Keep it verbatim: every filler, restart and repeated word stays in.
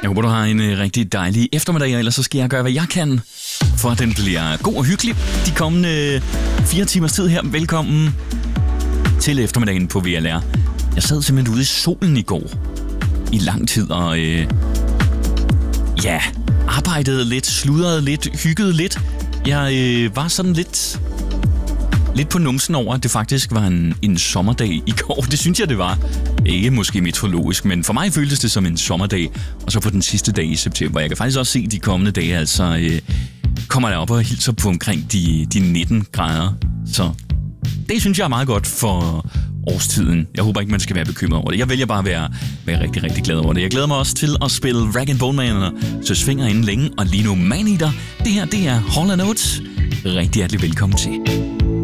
håber, du har en øh, rigtig dejlig eftermiddag, ellers så skal jeg gøre, hvad jeg kan, for at den bliver god og hyggelig de kommende øh, fire timers tid her. Velkommen til eftermiddagen på V L R. Jeg sad simpelthen ude i solen i går i lang tid og øh, ja, arbejdede lidt, sludrede lidt, hyggede lidt. Jeg øh, var sådan lidt... Lidt på numsen over, at det faktisk var en, en sommerdag i går. Det synes jeg, det var. Ikke måske meteorologisk, men for mig føltes det som en sommerdag. Og så på den sidste dag i september. Jeg kan faktisk også se de kommende dage, altså øh, kommer der op og hilser på omkring de, de nitten grader. Så det synes jeg er meget godt for årstiden. Jeg håber ikke, man skal være bekymret over det. Jeg vælger bare at være, være rigtig, rigtig glad over det. Jeg glæder mig også til at spille Rag and Bone Man og Så Svinger inden længe. Og lige nu Man Eater. Det her, det er Hall and Oates. Rigtig hjertelig velkommen til.